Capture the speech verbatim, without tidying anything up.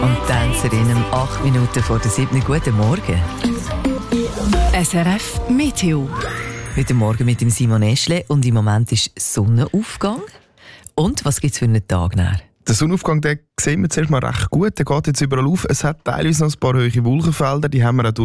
Und Tänzerin um acht Minuten vor der siebten. Guten Morgen. S R F Meteo. Guten Morgen mit dem Simon Eschle und im Moment ist Sonnenaufgang. Und was gibt es für einen Tag nachher? Den Sonnenaufgang den sehen wir zuerst mal recht gut. Der geht jetzt überall auf. Es hat teilweise noch ein paar hohe Wolkenfelder, die haben wir auch durch